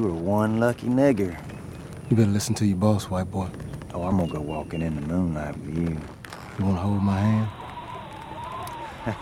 were one lucky nigger. You better listen to your boss, white boy. Oh, I'm gonna go walking in the moonlight with you. You wanna hold my hand?